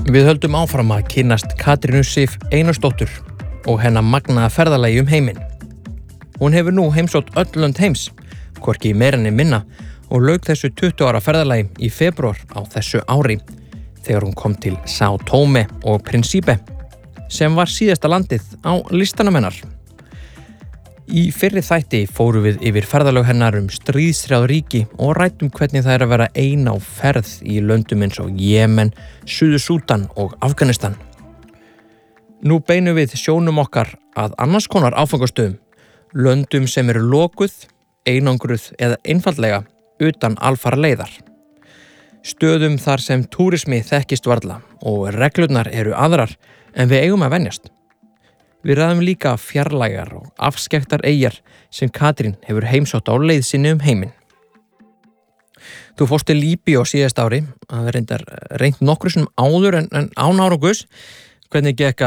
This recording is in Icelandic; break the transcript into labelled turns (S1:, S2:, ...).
S1: Við höldum áfram að kynnast Katrínu Sif Einarsdóttur og hennar magnaða ferðalagi heiminn. Hún hefur nú heimsótt öll lönd heims, hvorki meira né minna, og lauk þessu 20 ára ferðalagi í febrúar á þessu ári, þegar hún kom til São Tomé og Príncipe, sem var síðasta landið á listanum hennar. Í fyrri þætti fórum við yfir ferðalög hennar stríðshrjáð ríki og ræddum hvernig það að vera ein á ferð í löndum eins og Jemen, Suður-Súdan og Afganistan. Nú beinum við sjónum okkar að annars konar áfangastöðum, löndum sem eru lokuð, einangruð eða einfaldlega utan alfaraleiðar. Stöðum þar sem túrismi þekkist varla og reglurnar eru aðrar en við eigum að venjast. Við ræðum líka fjarlægar og afskekktar eyjar sem Katrín hefur heimsótt á leið sinni heiminn. Þú fórst til Líbíu á síðasta ári, að reynt nokkru sinnum áður en án árangurs. Hvernig gekk